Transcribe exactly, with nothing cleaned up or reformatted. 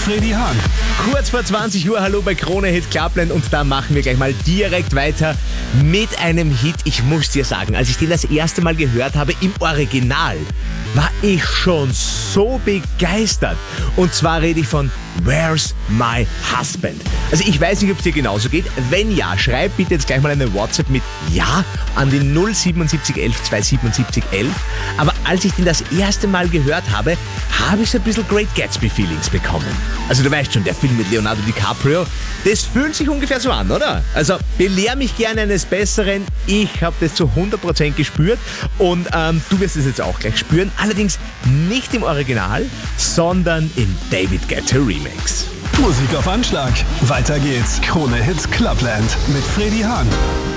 Freddy Hahn. Kurz vor zwanzig Uhr, hallo bei Krone Hit Clubland und da machen wir gleich mal direkt weiter mit einem Hit. Ich muss dir sagen, als ich den das erste Mal gehört habe im Original, war ich schon so begeistert. Und zwar rede ich von Where's My Husband? Also ich weiß nicht, ob es dir genauso geht. Wenn ja, schreib bitte jetzt gleich mal eine WhatsApp mit Ja an den null siebenundsiebzig elf zweihundertsiebenundsiebzig elf. Aber als ich den das erste Mal gehört habe, habe ich so ein bisschen Great Gatsby-Feelings bekommen. Also du weißt schon, der Film mit Leonardo DiCaprio, das fühlt sich ungefähr so an, oder? Also belehr mich gerne eines Besseren. Ich habe das zu hundert Prozent gespürt und ähm, du wirst es jetzt auch gleich spüren. Allerdings nicht im Original, sondern im David Guetta Remix. Musik auf Anschlag. Weiter geht's. Krone Hit Clubland mit Freddy Hahn.